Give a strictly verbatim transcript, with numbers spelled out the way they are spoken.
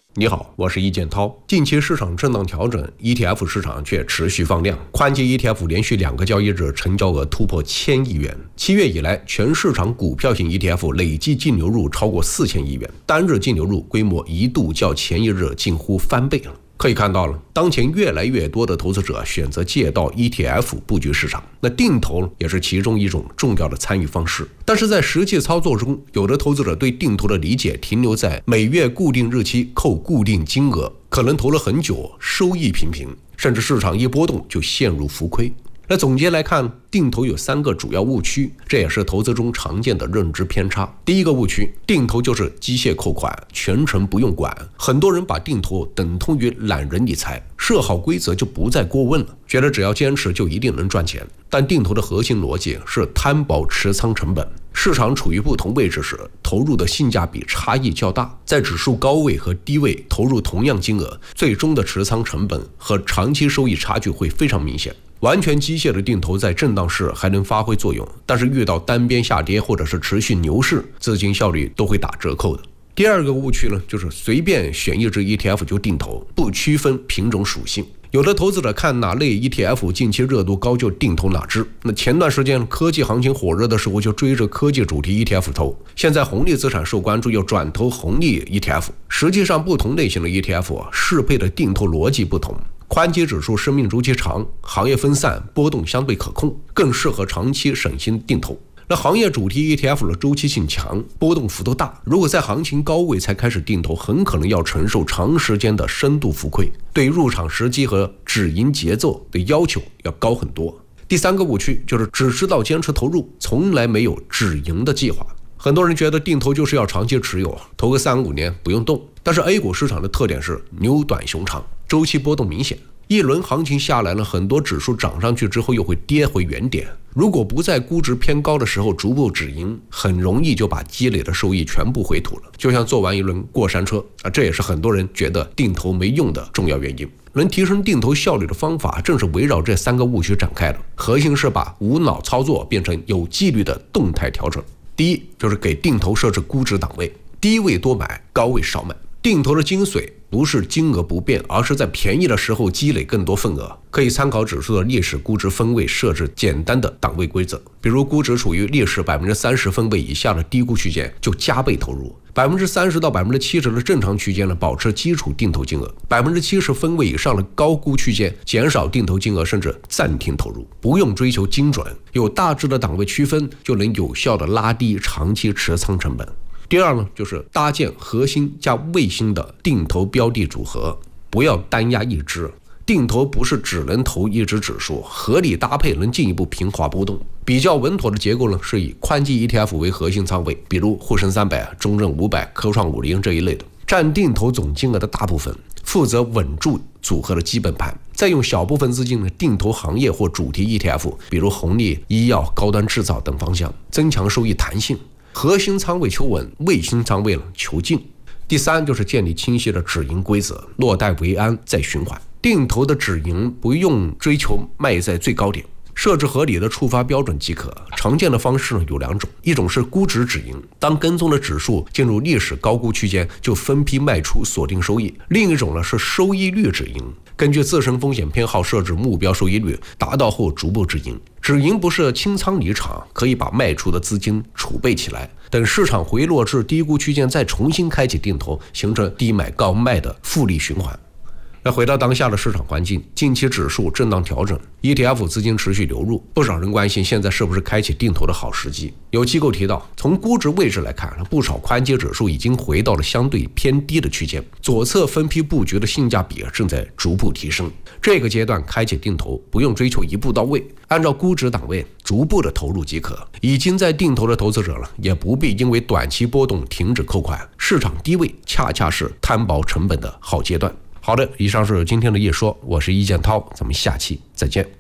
你好，我是易建涛。近期市场震荡调整 ，E T F 市场却持续放量，宽基 E T F 连续两个交易日成交额突破千亿元。七月以来，全市场股票型 E T F 累计净流入超过四千亿元，单日净流入规模一度较前一日近乎翻倍了。可以看到了，当前越来越多的投资者选择借道 E T F 布局市场，那定投也是其中一种重要的参与方式。但是在实际操作中，有的投资者对定投的理解停留在每月固定日期扣固定金额，可能投了很久，收益平平，甚至市场一波动就陷入浮亏。那总结来看，定投有三个主要误区，这也是投资中常见的认知偏差。第一个误区，定投就是机械扣款，全程不用管。很多人把定投等同于懒人理财，设好规则就不再过问了，觉得只要坚持就一定能赚钱。但定投的核心逻辑是摊薄持仓成本，市场处于不同位置时，投入的性价比差异较大。在指数高位和低位投入同样金额，最终的持仓成本和长期收益差距会非常明显。完全机械的定投在震荡市还能发挥作用，但是遇到单边下跌或者是持续牛市，资金效率都会打折扣的。第二个误区呢，就是随便选一只 E T F 就定投，不区分品种属性。有的投资者看哪类 E T F 近期热度高就定投哪只，那前段时间科技行情火热的时候就追着科技主题 E T F 投，现在红利资产受关注又转投红利 E T F。实际上不同类型的 E T F 啊，适配的定投逻辑不同。宽基指数生命周期长，行业分散，波动相对可控，更适合长期省心定投。那行业主题 E T F 的周期性强，波动幅度大，如果在行情高位才开始定投，很可能要承受长时间的深度浮亏，对入场时机和止盈节奏的要求要高很多。第三个误区就是只知道坚持投入，从来没有止盈的计划。很多人觉得定投就是要长期持有，投个三五年不用动。但是 A 股市场的特点是牛短熊长，周期波动明显，一轮行情下来了，很多指数涨上去之后又会跌回原点。如果不在估值偏高的时候逐步止盈，很容易就把积累的收益全部回吐了，就像做完一轮过山车啊！这也是很多人觉得定投没用的重要原因。能提升定投效率的方法正是围绕这三个误区展开的，核心是把无脑操作变成有纪律的动态调整。第一，就是给定投设置估值档位，低位多买，高位少买。定投的精髓不是金额不变，而是在便宜的时候积累更多份额。可以参考指数的历史估值分位，设置简单的档位规则，比如估值处于历史 百分之三十 分位以下的低估区间就加倍投入， 百分之三十 到 百分之七十 的正常区间呢保持基础定投金额， 百分之七十 分位以上的高估区间减少定投金额甚至暂停投入。不用追求精准，有大致的档位区分就能有效的拉低长期持仓成本。第二呢，就是搭建核心加卫星的定投标的组合，不要单压一只。定投不是只能投一只指数，合理搭配能进一步平滑波动。比较稳妥的结构呢，是以宽基 E T F 为核心仓位，比如沪深三百、中证五百、科创五零这一类的，占定投总金额的大部分，负责稳住组合的基本盘。再用小部分资金呢，定投行业或主题 E T F， 比如红利、医药、高端制造等方向，增强收益弹性。核心仓位求稳，卫星仓位呢求静。第三，就是建立清晰的止盈规则，落袋为安再循环。定投的止盈不用追求卖在最高点，设置合理的触发标准即可。常见的方式呢有两种，一种是估值止盈，当跟踪的指数进入历史高估区间就分批卖出锁定收益；另一种呢是收益率止盈，根据自身风险偏好设置目标收益率，达到后逐步止盈。止盈不是清仓离场，可以把卖出的资金储备起来，等市场回落至低估区间再重新开启定投，形成低买高卖的复利循环。那回到当下的市场环境，近期指数震荡调整， E T F 资金持续流入，不少人关心现在是不是开启定投的好时机。有机构提到，从估值位置来看，不少宽基指数已经回到了相对偏低的区间，左侧分批布局的性价比正在逐步提升。这个阶段开启定投不用追求一步到位，按照估值档位逐步的投入即可。已经在定投的投资者了，也不必因为短期波动停止扣款，市场低位恰恰是摊薄成本的好阶段。好的，以上是今天的夜说，我是易建涛，咱们下期再见。